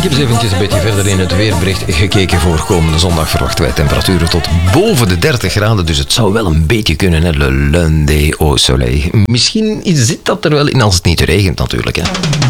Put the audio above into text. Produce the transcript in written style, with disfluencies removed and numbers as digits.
Ik heb eens eventjes een beetje verder in het weerbericht gekeken. Voor komende zondag verwachten wij temperaturen tot boven de 30 graden. Dus het zou wel een beetje kunnen, hè. Le lundi au soleil. Misschien zit dat er wel in als het niet regent natuurlijk, hè.